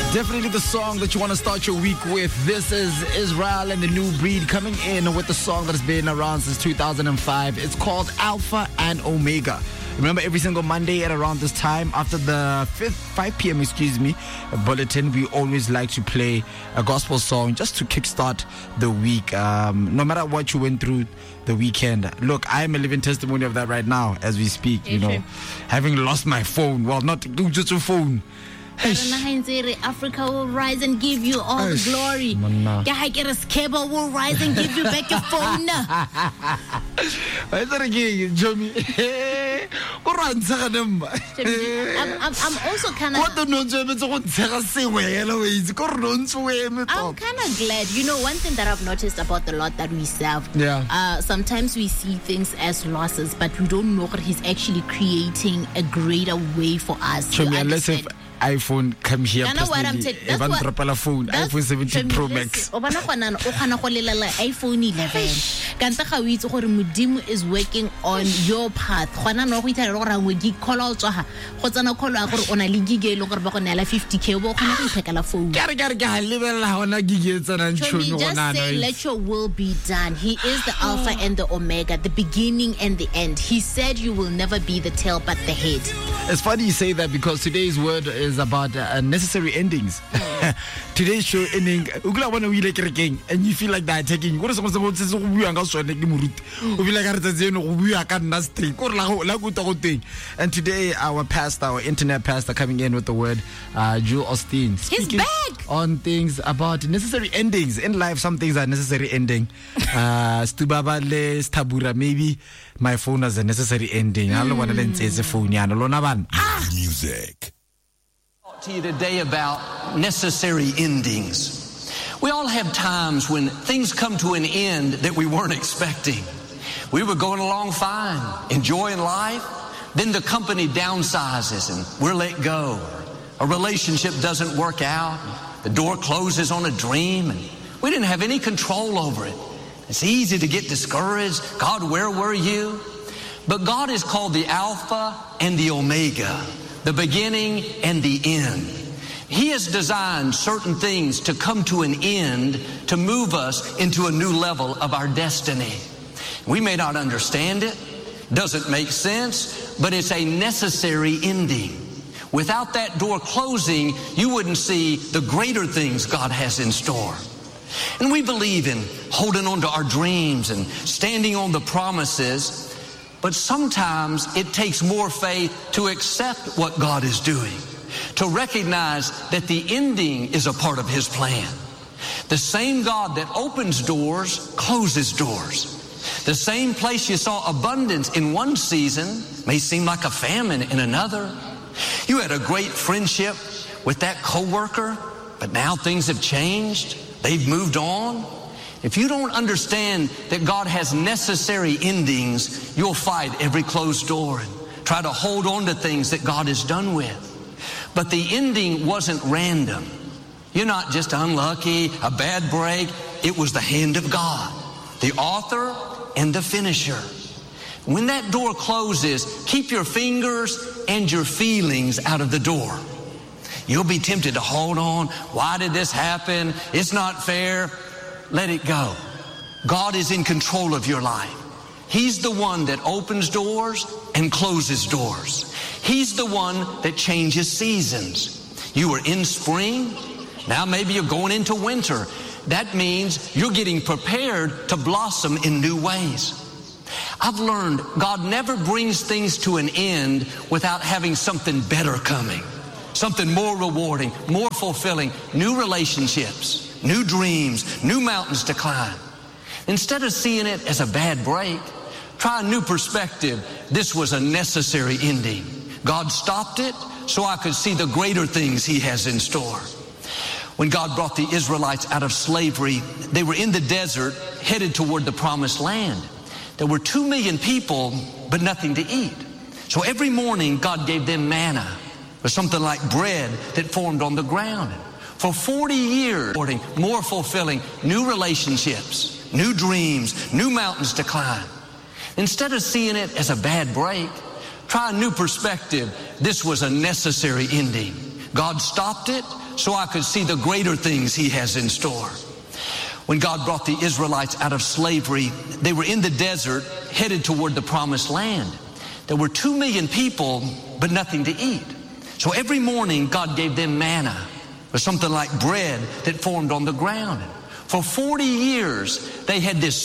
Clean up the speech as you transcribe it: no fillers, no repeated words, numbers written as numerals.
Definitely the song that you want to start your week with. This is Israel and the New Breed coming in with the song that has been around since 2005. It's called Alpha and Omega. Remember, every single Monday at around this time, after the 5 p.m., bulletin, we always like to play a gospel song just to kickstart the week. No matter what you went through the weekend. Look, I am a living testimony of that right now as we speak, having lost my phone. Well, not just a phone. Africa will rise and give you all the glory. Cable will rise and give you back your phone. I'm also kind of glad. You know, one thing that I've noticed about the Lord that we serve, sometimes we see things as losses, but we don't know that He's actually creating a greater way for us. Unless if iPhone come here personally, iPhone 17 Pro Max. iPhone 11 is working on your path. Just say, let your will be done. He is the Alpha and the Omega, the beginning and the end. He said you will never be the tail but the head. It's funny you say that because today's word is about necessary endings. Today's show ending, and you feel like that taking what is and today our internet pastor coming in with the word Joel Austin speaking on things about necessary endings in life. Some things are necessary ending. Maybe my phone has a necessary ending. I don't want to say it's a phone. Music. Talk to you today about necessary endings. We all have times when things come to an end that we weren't expecting. We were going along fine, enjoying life. Then the company downsizes and we're let go. A relationship doesn't work out. The door closes on a dream and we didn't have any control over it. It's easy to get discouraged. God, where were you? But God is called the Alpha and the Omega, the beginning and the end. He has designed certain things to come to an end to move us into a new level of our destiny. We may not understand it, doesn't make sense, but it's a necessary ending. Without that door closing, you wouldn't see the greater things God has in store. And we believe in holding on to our dreams and standing on the promises, but sometimes it takes more faith to accept what God is doing, to recognize that the ending is a part of His plan. The same God that opens doors closes doors. The same place you saw abundance in one season may seem like a famine in another. You had a great friendship with that coworker, but now things have changed. They've moved on. If you don't understand that God has necessary endings, you'll fight every closed door and try to hold on to things that God is done with. But the ending wasn't random. You're not just unlucky, a bad break. It was the hand of God, the author and the finisher. When that door closes, keep your fingers and your feelings out of the door. You'll be tempted to hold on. Why did this happen? It's not fair. Let it go. God is in control of your life. He's the one that opens doors and closes doors. He's the one that changes seasons. You were in spring. Now maybe you're going into winter. That means you're getting prepared to blossom in new ways. I've learned God never brings things to an end without having something better coming. Something more rewarding, more fulfilling, new relationships, new dreams, new mountains to climb. Instead of seeing it as a bad break, try a new perspective. This was a necessary ending. God stopped it so I could see the greater things He has in store. When God brought the Israelites out of slavery, they were in the desert headed toward the promised land. There were 2 million people, but nothing to eat. So every morning, God gave them manna, or something like bread that formed on the ground. For 40 years, more fulfilling, new relationships, new dreams, new mountains to climb. Instead of seeing it as a bad break, try a new perspective. This was a necessary ending. God stopped it so I could see the greater things he has in store. When God brought the Israelites out of slavery, they were in the desert headed toward the promised land. There were 2 million people, but nothing to eat. So every morning, God gave them manna, or something like bread that formed on the ground. For 40 years, they had this